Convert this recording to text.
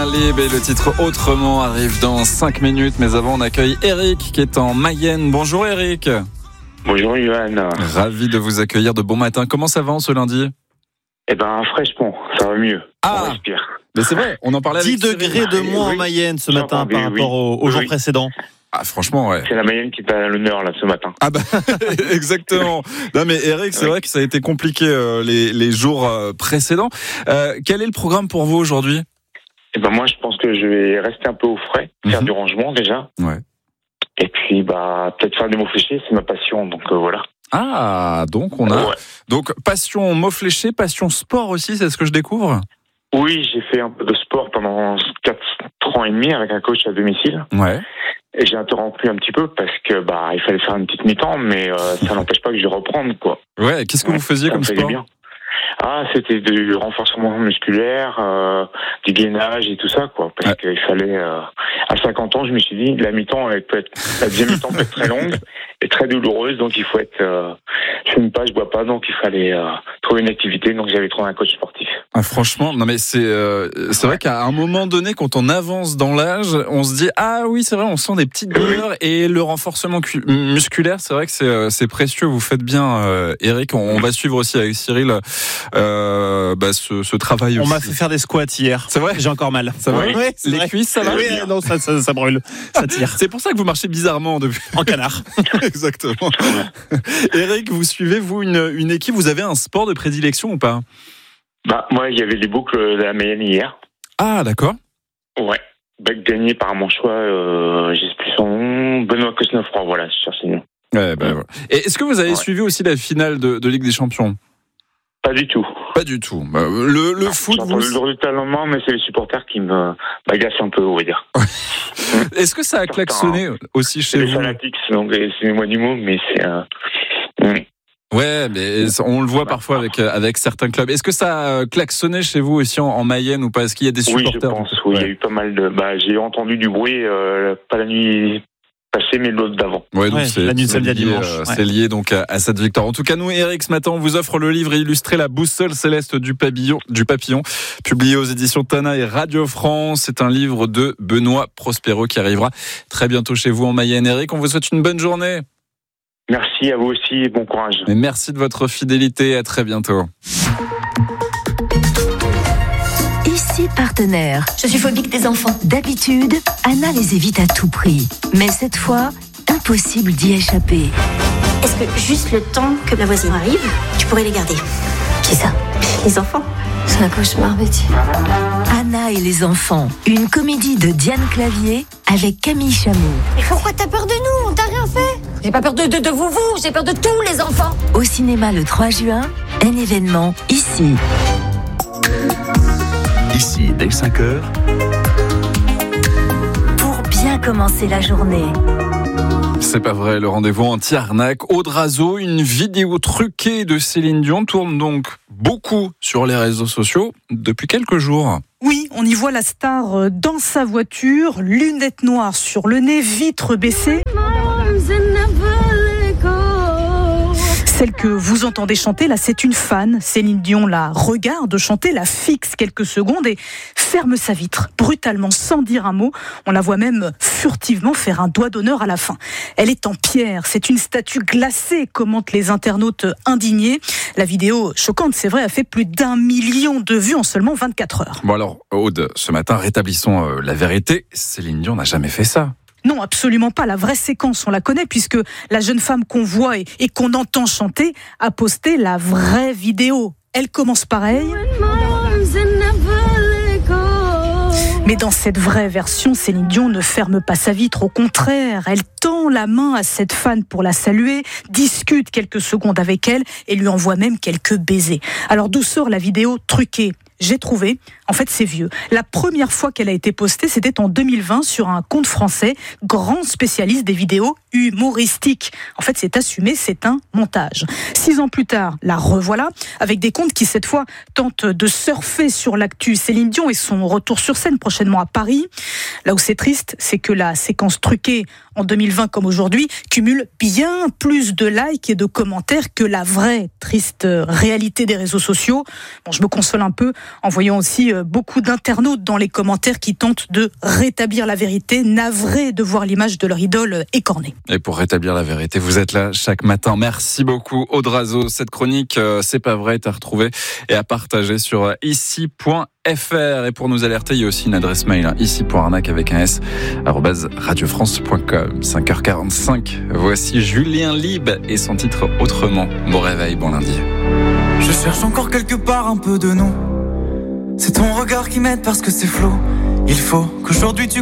Talib et le titre Autrement arrive dans 5 minutes. Mais avant, on accueille Eric qui est en Mayenne. Bonjour Eric. Bonjour Yohan. Ravi de vous accueillir de bon matin. Comment ça va en ce lundi ? Eh ben, fraîchement, ça va mieux. Ah, on respire. Mais c'est vrai, on en parlait 10 avec degrés de moins en Mayenne ce matin par rapport aux jours précédents. Ah, franchement, ouais. C'est la Mayenne qui est à l'honneur là ce matin. Ah bah, exactement. Non mais Eric, c'est vrai que ça a été compliqué les jours précédents. Quel est le programme pour vous aujourd'hui ? Eh ben moi, je pense que je vais rester un peu au frais, faire du rangement déjà. Ouais. Et puis, peut-être faire des mots fléchés, c'est ma passion, donc voilà. Ah, donc on a donc passion mots fléchés, passion sport aussi, c'est ce que je découvre ? Oui, j'ai fait un peu de sport pendant 4 ans et demi avec un coach à domicile. Ouais. Et j'ai interrompu un petit peu parce que il fallait faire une petite mi-temps, mais ça n'empêche pas que je vais reprendre, quoi. Ouais, qu'est-ce que vous faisiez comme sport ? Bien. Ah, c'était du renforcement musculaire, du gainage et tout ça, quoi. Parce qu'il fallait, à 50 ans, je me suis dit, la mi-temps, la deuxième mi-temps peut être très longue et très douloureuse, donc il faut être, je fume pas, je bois pas, donc il fallait trouver une activité, donc j'avais trouvé un coach sportif. Ah, franchement, non mais c'est vrai qu'à un moment donné, quand on avance dans l'âge, on se dit ah oui c'est vrai, on sent des petites douleurs et le renforcement musculaire, c'est vrai que c'est précieux. Vous faites bien, Eric. On va suivre aussi avec Cyril ce travail. On aussi. m'a fait faire des squats hier. C'est vrai, j'ai encore mal. Ça va. Oui, les vrai. cuisses, ça va. Oui, non, ça brûle, ça tire. C'est pour ça que vous marchez bizarrement depuis. En canard. Exactement. Eric, vous suivez vous une équipe, vous avez un sport de prédilection ou pas ? Moi, il y avait les boucles de la Mayenne hier. Ah, d'accord. Ouais. Gagné par mon choix, je sais plus son nom, Benoît Cosnefroy, voilà, je cherche le nom. Ouais, voilà. Et est-ce que vous avez suivi aussi la finale de Ligue des Champions ? Pas du tout. Pas du tout. Le foot. J'entends le résultat lendemain, mais c'est les supporters qui m'agacent un peu, on va dire. Est-ce que ça a klaxonné aussi chez vous ? Les fanatiques, donc excusez-moi du mot, mais c'est Ouais, mais on le voit parfois avec certains clubs. Est-ce que ça a klaxonné chez vous aussi en Mayenne ou pas ? Est-ce qu'il y a des supporters ? Oui, je pense. Oui, il y a eu pas mal de. J'ai entendu du bruit, pas la nuit passée, mais l'autre d'avant. Ouais, donc c'est la nuit de samedi à dimanche. C'est lié donc à cette victoire. En tout cas, nous, Eric, ce matin, on vous offre le livre illustré La boussole céleste du papillon, publié aux éditions Tana et Radio France. C'est un livre de Benoît Prospero qui arrivera très bientôt chez vous en Mayenne. Eric, on vous souhaite une bonne journée. Merci à vous aussi et bon courage. Et merci de votre fidélité. À très bientôt. Ici Partenaire. Je suis phobique des enfants. D'habitude, Anna les évite à tout prix. Mais cette fois, impossible d'y échapper. Est-ce que juste le temps que la voisine arrive, tu pourrais les garder ? Qui ça ? Les enfants. C'est un cauchemar, Betty. Anna et les enfants. Une comédie de Diane Clavier avec Camille Chamou. Mais pourquoi t'as peur de nous ? On t'a rien fait ? J'ai pas peur de vous, j'ai peur de tous les enfants. Au cinéma le 3 juin, un événement ici. Ici, dès 5h. Pour bien commencer la journée. C'est pas vrai, le rendez-vous anti-arnaque. Aude Razo, une vidéo truquée de Céline Dion tourne donc beaucoup sur les réseaux sociaux depuis quelques jours. Oui, on y voit la star dans sa voiture, lunettes noires sur le nez, vitres baissées. Celle que vous entendez chanter, là, c'est une fan. Céline Dion la regarde chanter, la fixe quelques secondes et ferme sa vitre, brutalement, sans dire un mot. On la voit même furtivement faire un doigt d'honneur à la fin. Elle est en pierre, c'est une statue glacée, commentent les internautes indignés. La vidéo, choquante, c'est vrai, a fait plus d'1 million de vues en seulement 24 heures. Bon alors, Aude, ce matin, rétablissons la vérité. Céline Dion n'a jamais fait ça. Non, absolument pas. La vraie séquence, on la connaît puisque la jeune femme qu'on voit et qu'on entend chanter a posté la vraie vidéo. Elle commence pareil. Mais dans cette vraie version, Céline Dion ne ferme pas sa vitre. Au contraire, elle tend la main à cette fan pour la saluer, discute quelques secondes avec elle et lui envoie même quelques baisers. Alors d'où sort la vidéo truquée ? J'ai trouvé, en fait c'est vieux. La première fois qu'elle a été postée, c'était en 2020 sur un compte français, grand spécialiste des vidéos humoristiques. En fait c'est assumé, c'est un montage. 6 ans plus tard, la revoilà, avec des comptes qui cette fois tentent de surfer sur l'actu Céline Dion et son retour sur scène prochainement à Paris. Là où c'est triste, c'est que la séquence truquée en 2020 comme aujourd'hui cumule bien plus de likes et de commentaires que la vraie triste réalité des réseaux sociaux. Bon, je me console un peu en voyant aussi beaucoup d'internautes dans les commentaires qui tentent de rétablir la vérité, navrés de voir l'image de leur idole écornée. Et pour rétablir la vérité, vous êtes là chaque matin. Merci beaucoup, Aude Razeau. Cette chronique, c'est pas vrai, est à retrouver et à partager sur ici.fr. Et pour nous alerter, il y a aussi une adresse mail, ici.arnaque avec un s, @radiofrance.com. 5h45. Voici Julien Lieb et son titre Autrement. Bon réveil, bon lundi. Je cherche encore quelque part un peu de nous. C'est ton regard qui m'aide parce que c'est flou. Il faut qu'aujourd'hui tu